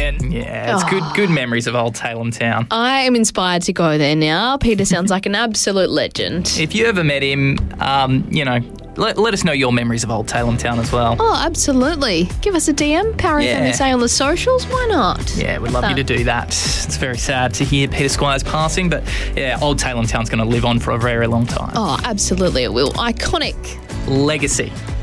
Megan. Yeah, it's good memories of Old Tailem Town. I am inspired to go there now. Peter sounds like an absolute legend. If you ever met him, let us know your memories of Old Tailem Town as well. Oh, absolutely. Give us a DM, Power FM SA on the socials. Why not? Yeah, we'd love you to do that. It's very sad to hear Peter Squires passing, but yeah, Old Tailem Town's going to live on for a very long time. Oh, absolutely it will. Iconic. Legacy.